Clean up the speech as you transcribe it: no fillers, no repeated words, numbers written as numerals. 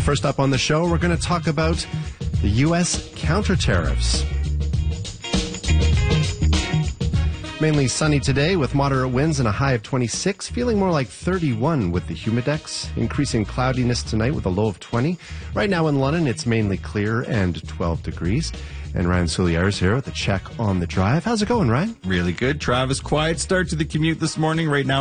first up on the show, we're going to talk about the U.S. counter tariffs. Mainly sunny today with moderate winds and a high of 26, feeling more like 31 with the humidex. Increasing cloudiness tonight with a low of 20. Right now in London, it's mainly clear and 12 degrees. And Ryan Soulier here with a check on the drive. How's it going, Ryan? Really good, Travis. Quiet start to the commute this morning. Right now,